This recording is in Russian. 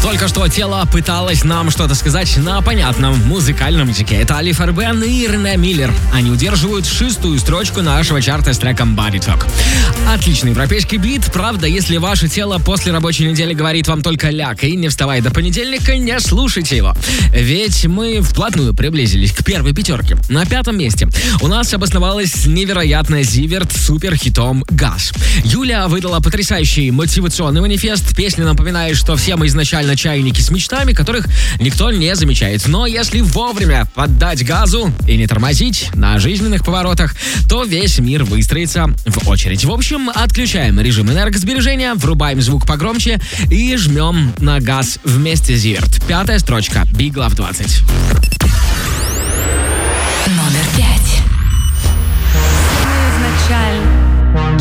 Только что тело пыталось нам что-то сказать на понятном музыкальном языке. Это Али Фарбен и Рене Миллер. Они удерживают 6-ю строчку нашего чарта с треком Body Talk. Отличный европейский бит. Правда, если ваше тело после рабочей недели говорит вам только ляг и не вставай до понедельника, не слушайте его. Ведь мы вплотную приблизились к первой пятерке. На 5-м месте у нас обосновалась невероятная Зиверт с суперхитом «Газ». Юля выдала потрясающий мотивационный манифест. Песня напоминает, что все мы изначально чайники с мечтами, которых никто не замечает. Но если вовремя поддать газу и не тормозить на жизненных поворотах, то весь мир выстроится в очередь. В общем, отключаем режим энергосбережения, врубаем звук погромче и жмем на газ вместе с Зиверт. 5-я строчка Big Love 20. Номер 5.